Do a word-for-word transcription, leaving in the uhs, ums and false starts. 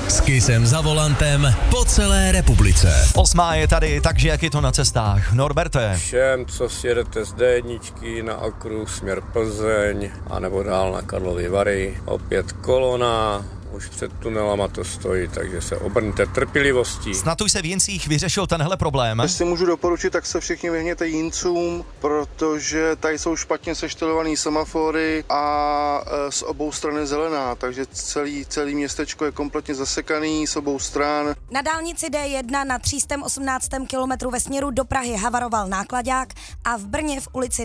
S Kissem za volantem po celé republice. Osmá je tady, takže jak je to na cestách? Norberte. Všem, co si jedete z dé jedna na okruh směr Plzeň, anebo dál na Karlovy Vary, opět kolona, už před tunelama to stojí, takže se obrňte trpělivostí. Snad už se v Jincích vyřešil tenhle problém. Jestli můžu doporučit, tak se všichni vyhněte Jincům, protože tady jsou špatně seštelovaný semafory a z obou stran je zelená, takže celý, celý městečko je kompletně zasekaný z obou stran. Na dálnici dé jedna na tři sta osmnáctém kilometru ve směru do Prahy havaroval náklaďák a v Brně v ulici